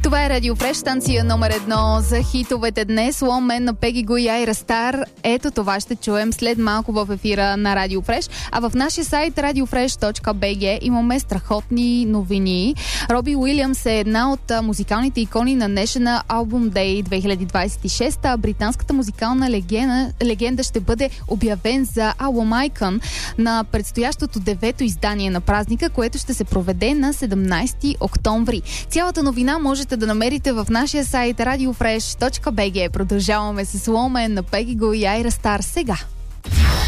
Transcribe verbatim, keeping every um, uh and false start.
Това е Радио Фреш, станция номер едно за хитовете днес. Ломен на Пеги Гу и Айра Стар. Ето това ще чуем след малко в ефира на Радио Фреш. А в нашия сайт радиофреш точка би джи имаме страхотни новини. Роби Уилямс е една от музикалните икони на National Album Day две хиляди двадесет и шеста. Британската музикална легенда, легенда ще бъде обявен за Album Icon на предстоящото девето издание на празника, което ще се проведе на седемнадесети октомври. Цялата новина можете да намерите в нашия сайт радиофреш точка би джи. Продължаваме с Ломен на Пеги Гу и Айра Стар сега.